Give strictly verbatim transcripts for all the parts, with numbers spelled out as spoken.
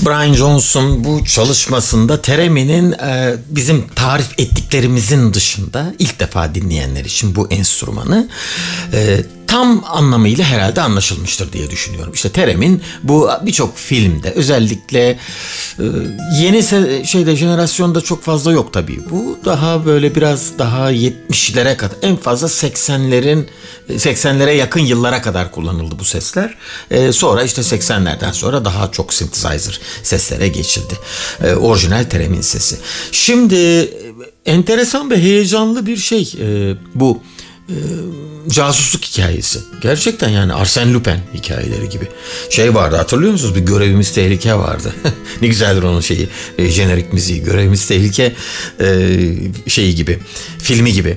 Brian Jones'un bu çalışmasında tereminin e, bizim tarif ettiklerimizin dışında ilk defa dinleyenler için bu enstrümanı e, tam anlamıyla herhalde anlaşılmıştır diye düşünüyorum. İşte teremin bu birçok filmde, özellikle e, yeni se- şeyde jenerasyonda çok fazla yok tabii. Bu daha böyle biraz daha yetmişlere kadar, en fazla seksenlerin seksenlere yakın yıllara kadar kullanıldı bu sesler. E, sonra işte seksenlerden sonra daha çok synthesizer seslere geçildi. E, orijinal teremin sesi. Şimdi e, enteresan ve heyecanlı bir şey e, bu. E, casusluk hikayesi. Gerçekten yani Arsène Lupin hikayeleri gibi. Şey vardı, hatırlıyor musunuz? Bir Görevimiz Tehlike vardı. Ne güzeldir onun şeyi. E, jenerik müziği. Görevimiz Tehlike e, şeyi gibi. Filmi gibi.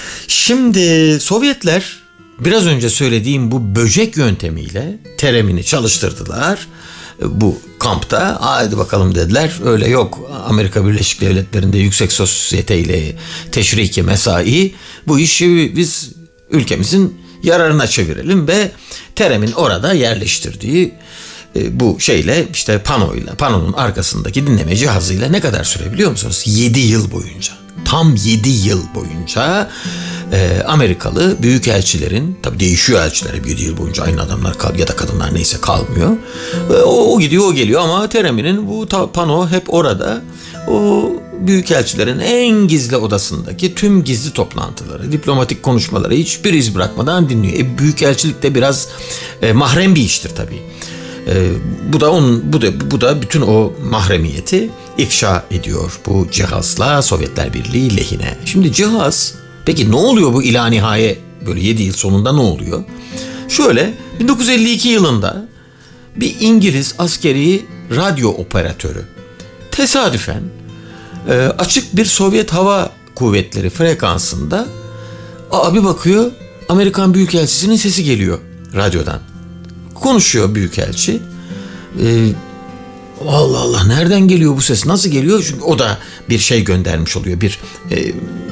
Şimdi Sovyetler biraz önce söylediğim bu böcek yöntemiyle teremini çalıştırdılar. Bu kampta hadi bakalım dediler. Öyle yok, Amerika Birleşik Devletleri'nde yüksek sosyete ile teşriki mesai, bu işi biz ülkemizin yararına çevirelim ve teremin orada yerleştirdiği e, bu şeyle, işte panoyla, panonun arkasındaki dinleme cihazıyla ne kadar sürebiliyor musunuz? yedi yıl boyunca. Tam yedi yıl boyunca e, Amerikalı büyükelçilerin, tabii değişiyor elçiler, yedi yıl boyunca aynı adamlar kal ya da kadınlar neyse kalmıyor. E, o, o gidiyor o geliyor ama tereminin bu ta, pano hep orada. O büyükelçilerin en gizli odasındaki tüm gizli toplantıları, diplomatik konuşmaları hiçbir iz bırakmadan dinliyor. E, büyükelçilik de biraz e, mahrem bir iştir tabii. Ee, bu da onun bu da bu da bütün o mahremiyeti ifşa ediyor bu cihazla Sovyetler Birliği lehine. Şimdi cihaz, peki ne oluyor bu ilanihaye böyle yedi yıl sonunda ne oluyor? Şöyle, bin dokuz yüz elli iki yılında bir İngiliz askeri radyo operatörü tesadüfen e, açık bir Sovyet Hava Kuvvetleri frekansında abi bakıyor, Amerikan Büyükelçisi'nin sesi geliyor radyodan. Konuşuyor büyükelçi. Ee, Allah Allah, nereden geliyor bu ses? Nasıl geliyor? Çünkü o da bir şey göndermiş oluyor. Bir e,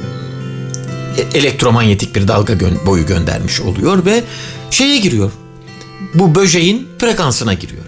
elektromanyetik bir dalga gö- boyu göndermiş oluyor ve şeye giriyor. Bu böceğin frekansına giriyor.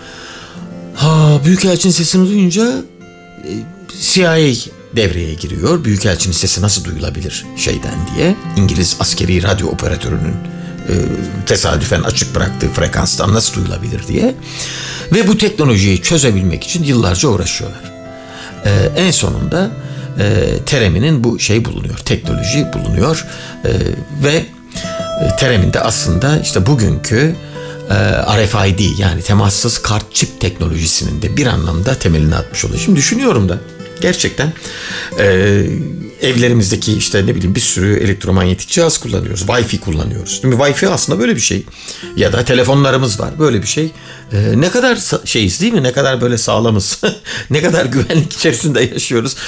Ha, büyükelçinin sesini duyunca e, C I A devreye giriyor. Büyükelçinin sesi nasıl duyulabilir şeyden diye. İngiliz askeri radyo operatörünün E, tesadüfen açık bıraktığı frekanstan nasıl duyulabilir diye. Ve bu teknolojiyi çözebilmek için yıllarca uğraşıyorlar. E, en sonunda e, tereminin bu şey bulunuyor, teknoloji bulunuyor e, ve e, teremin de aslında işte bugünkü e, R F I D, yani temassız kart çip teknolojisinin de bir anlamda temelini atmış oluyor. Şimdi düşünüyorum da gerçekten e, evlerimizdeki işte ne bileyim bir sürü elektromanyetik cihaz kullanıyoruz. Wi-Fi kullanıyoruz. Şimdi Wi-Fi aslında böyle bir şey. Ya da telefonlarımız var, böyle bir şey. E, ne kadar şeyiz değil mi? Ne kadar böyle sağlamız. Ne kadar güvenlik içerisinde yaşıyoruz.